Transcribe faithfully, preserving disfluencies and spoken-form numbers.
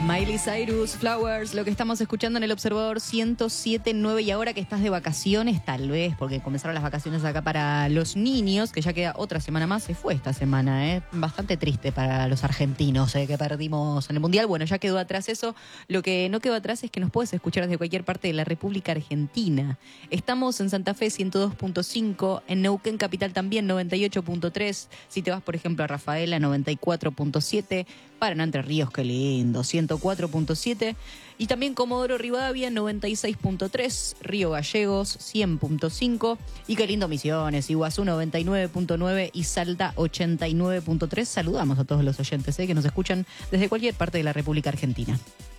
Miley Cyrus, Flowers, lo que estamos escuchando en el Observador ciento siete punto nueve. Y ahora que estás de vacaciones, tal vez, porque comenzaron las vacaciones acá para los niños, que ya queda otra semana más, se fue esta semana, ¿eh? Bastante triste para los argentinos, ¿eh? Que perdimos en el Mundial. Bueno, ya quedó atrás eso. Lo que no quedó atrás es que nos puedes escuchar desde cualquier parte de la República Argentina. Estamos en Santa Fe ciento dos punto cinco, en Neuquén Capital también noventa y ocho punto tres. Si te vas, por ejemplo, a Rafaela, noventa y cuatro punto siete. Paraná Entre Ríos, qué lindo, ciento cuatro punto siete. Y también Comodoro Rivadavia, noventa y seis punto tres. Río Gallegos, cien punto cinco. Y qué lindo Misiones, Iguazú, noventa y nueve punto nueve. Y Salta, ochenta y nueve punto tres. Saludamos a todos los oyentes, ¿eh? Que nos escuchan desde cualquier parte de la República Argentina.